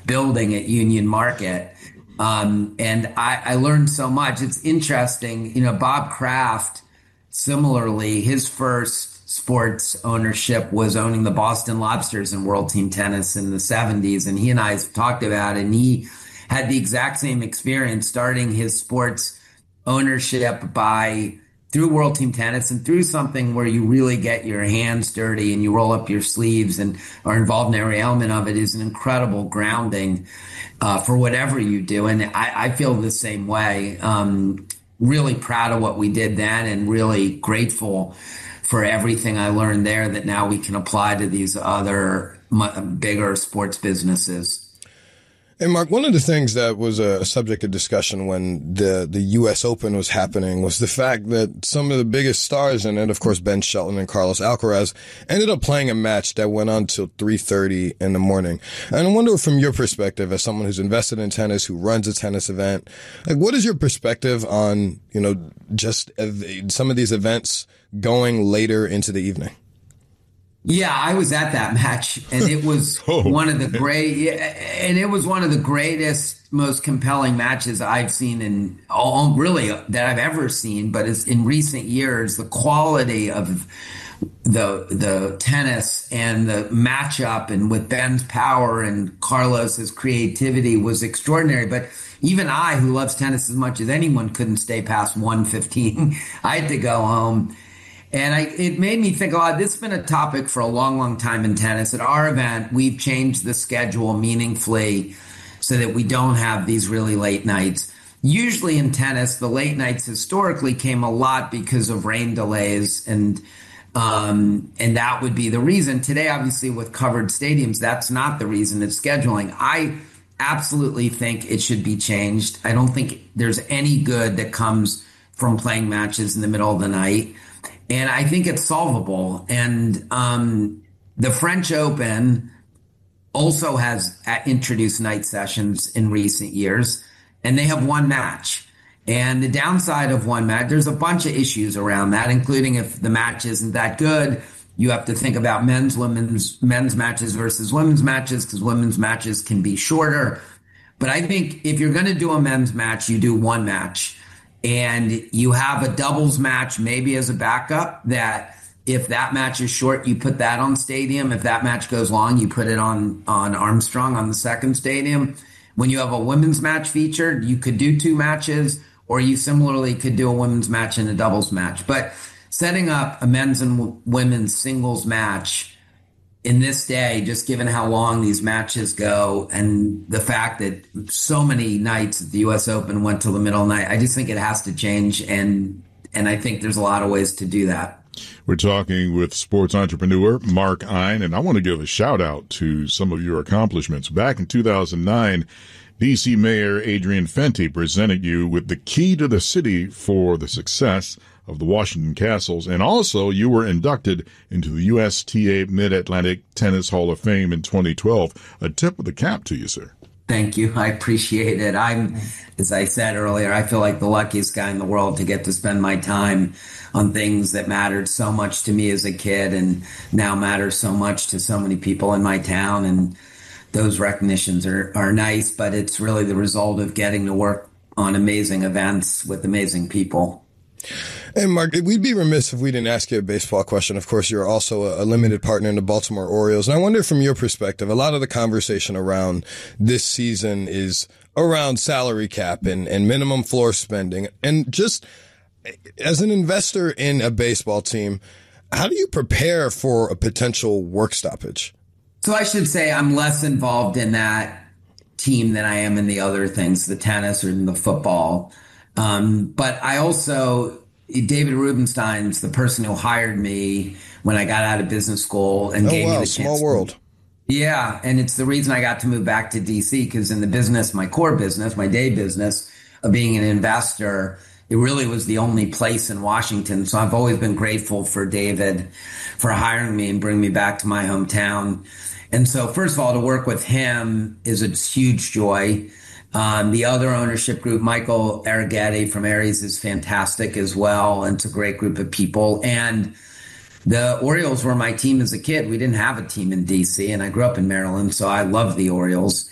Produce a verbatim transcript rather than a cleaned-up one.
building at Union Market. Um, and I, I learned so much. It's interesting. You know, Bob Kraft, similarly, his first sports ownership was owning the Boston Lobsters in World Team Tennis in the seventies. And he and I talked about it, and he had the exact same experience starting his sports ownership by through World Team Tennis and through something where you really get your hands dirty and you roll up your sleeves and are involved in every element of it is an incredible grounding uh, for whatever you do. And I, I feel the same way. Um, really proud of what we did then and really grateful for everything I learned there that now we can apply to these other bigger sports businesses. And Mark, one of the things that was a subject of discussion when the, the U S Open was happening was the fact that some of the biggest stars in it, of course, Ben Shelton and Carlos Alcaraz, ended up playing a match that went on till three thirty in the morning. And I wonder from your perspective, as someone who's invested in tennis, who runs a tennis event, like what is your perspective on, you know, just some of these events going later into the evening? Yeah, I was at that match, and it was oh. one of the great, and it was one of the greatest, most compelling matches I've seen in all, really that I've ever seen. But as in recent years, the quality of the the tennis and the matchup, and with Ben's power and Carlos's creativity was extraordinary. But even I, who loves tennis as much as anyone, couldn't stay past one fifteen. I had to go home. And I, it made me think a lot. This has been a topic for a long, long time in tennis. At our event, we've changed the schedule meaningfully so that we don't have these really late nights. Usually in tennis, the late nights historically came a lot because of rain delays, and um, and that would be the reason. Today, obviously, with covered stadiums, that's not the reason. It's scheduling. I absolutely think it should be changed. I don't think there's any good that comes from playing matches in the middle of the night. And I think it's solvable. And um, the French Open also has introduced night sessions in recent years, and they have one match. And the downside of one match, there's a bunch of issues around that, including if the match isn't that good, you have to think about men's, women's, men's matches versus women's matches, because women's matches can be shorter. But I think if you're going to do a men's match, you do one match. And you have a doubles match maybe as a backup, that if that match is short, you put that on stadium. If that match goes long, you put it on, on Armstrong on the second stadium. When you have a women's match featured, you could do two matches, or you similarly could do a women's match and a doubles match. But setting up a men's and w- women's singles match in this day, just given how long these matches go and the fact that so many nights at the U S Open went till the middle of the night, I just think it has to change. And, and I think there's a lot of ways to do that. We're talking with sports entrepreneur Mark Ein, and I want to give a shout out to some of your accomplishments. Back in two thousand nine, D C Mayor Adrian Fenty presented you with the key to the city for the success of the Washington Castles, and also you were inducted into the U S T A Mid-Atlantic Tennis Hall of Fame in twenty twelve. A tip of the cap to you, sir. Thank you. I appreciate it. I'm, as I said earlier, I feel like the luckiest guy in the world to get to spend my time on things that mattered so much to me as a kid and now matter so much to so many people in my town. And those recognitions are, are nice, but it's really the result of getting to work on amazing events with amazing people. And Mark, we'd be remiss if we didn't ask you a baseball question. Of course, you're also a limited partner in the Baltimore Orioles. And I wonder from your perspective, a lot of the conversation around this season is around salary cap and, and minimum floor spending. And just as an investor in a baseball team, how do you prepare for a potential work stoppage? So I should say I'm less involved in that team than I am in the other things, the tennis or in the football. Um, but I also, David Rubenstein's the person who hired me when I got out of business school and oh, gave wow, me the chance. Small world. Yeah. And it's the reason I got to move back to D C, because in the business, my core business, my day business of being an investor, it really was the only place in Washington. So I've always been grateful for David for hiring me and bringing me back to my hometown. And so first of all, to work with him is a huge joy. Um, the other ownership group, Michael Arrighetti from Aries, is fantastic as well. And it's a great group of people. And the Orioles were my team as a kid. We didn't have a team in D C, and I grew up in Maryland, so I love the Orioles.